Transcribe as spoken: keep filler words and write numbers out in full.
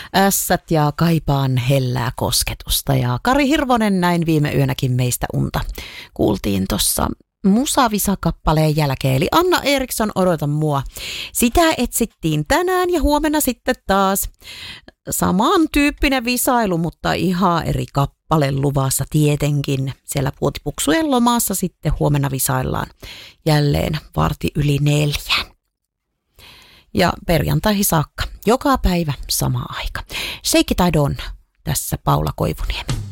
ässät ja kaipaan hellää kosketusta. Ja Kari Hirvonen näin viime yönäkin meistä unta kuultiin tuossa Musavisa-kappaleen jälkeen. Eli Anna Eriksson, Odota mua. Sitä etsittiin tänään ja huomenna sitten taas samantyyppinen visailu, mutta ihan eri kappale luvassa tietenkin. Siellä Puotipuksujen lomassa sitten huomenna visaillaan jälleen varti yli neljään. Ja perjantaihin saakka. Joka päivä sama aika. Shake it I don't. Tässä Paula Koivuniemi.